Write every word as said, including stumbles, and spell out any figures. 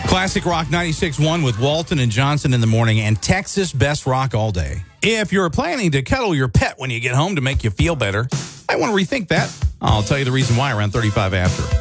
Classic Rock ninety-six point one with Walton and Johnson in the morning and Texas Best Rock all day. If you're planning to cuddle your pet when you get home to make you feel better, I want to rethink that. I'll tell you the reason why around thirty-five after.